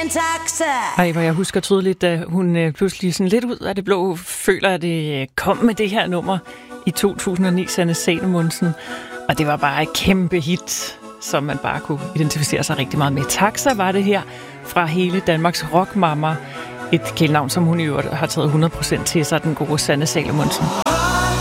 en taxa. Ej, hvor jeg husker tydeligt, da hun pludselig sådan lidt ud af det blå føler, at det kom med det her nummer i 2009, Sanne Salomonsen. Og det var bare et kæmpe hit, som man bare kunne identificere sig rigtig meget med. Taxa var det her fra hele Danmarks rockmamma. Et kælenavn, som hun i øvrigt har taget 100% til sig, den gode Sanne Salomonsen.